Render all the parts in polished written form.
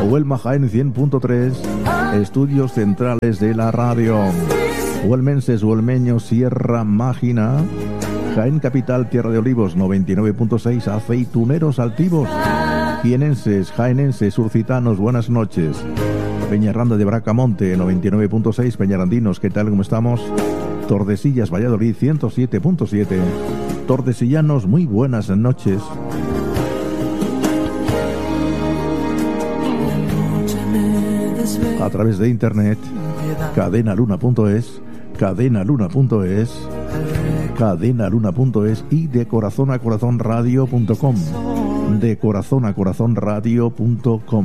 Huelma Jaén 100.3, estudios centrales de la radio. Huelmenses, huelmeños, Sierra Mágina, Jaén Capital, Tierra de Olivos 99.6, aceituneros altivos, jienenses, jaenenses, urcitanos, buenas noches. Peñarranda de Bracamonte 99.6, Peñarandinos, ¿qué tal? ¿Cómo estamos? Tordesillas, Valladolid 107.7, Tordesillanos, muy buenas noches. A través de internet, cadenaluna.es, cadenaluna.es, cadenaluna.es y de corazón a corazón radio.com, de corazón a corazón radio.com.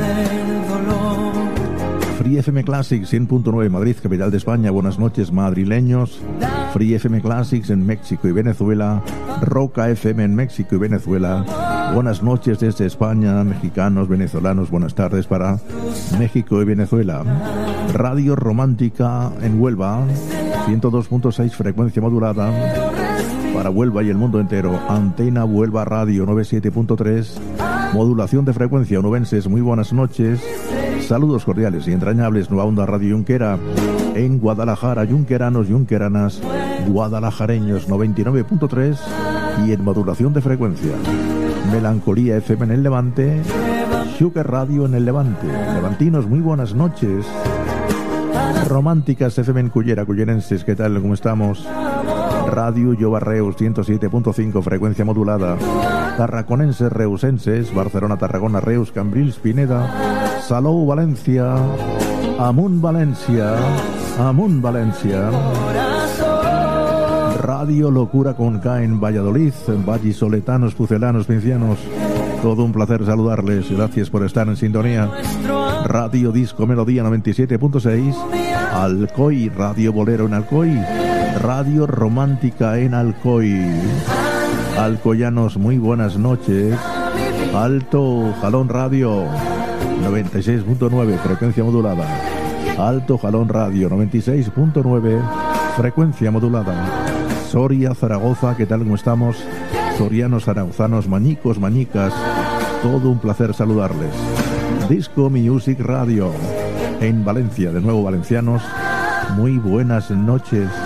Free FM Classics 100.9 Madrid, capital de España, buenas noches madrileños. Free FM Classics en México y Venezuela, Roca FM en México y Venezuela. Buenas noches desde España, mexicanos, venezolanos, buenas tardes para México y Venezuela. Radio Romántica en Huelva, 102.6 frecuencia modulada para Huelva y el mundo entero. Antena Huelva Radio 97.3, modulación de frecuencia onubenses, muy buenas noches. Saludos cordiales y entrañables, Nueva Onda Radio Yunquera en Guadalajara, yunqueranos, yunqueranas, guadalajareños 99.3 y en modulación de frecuencia. Melancolía FM en el Levante, Sugar Radio en el Levante. Levantinos, muy buenas noches. Románticas FM en Cullera, cullerenses, ¿qué tal? ¿Cómo estamos? Radio Lloba Reus 107.5 frecuencia modulada. Tarraconenses, reusenses, Barcelona, Tarragona, Reus, Cambrils, Pineda, Salou, Valencia, Amunt, Valencia, Amunt, Valencia. Radio Locura con K en Valladolid, vallisoletanos, pucelanos, pincianos. Todo un placer saludarles, gracias por estar en sintonía. Radio Disco Melodía 97.6, Alcoy, Radio Bolero en Alcoy, Radio Romántica en Alcoy. Alcoyanos, muy buenas noches. Alto Jalón Radio 96.9 frecuencia modulada. Alto Jalón Radio 96.9 frecuencia modulada. Soria, Zaragoza, ¿qué tal? ¿Cómo estamos? Sorianos, zaragozanos, mañicos, mañicas, todo un placer saludarles. Disco Music Radio en Valencia, de nuevo valencianos, muy buenas noches.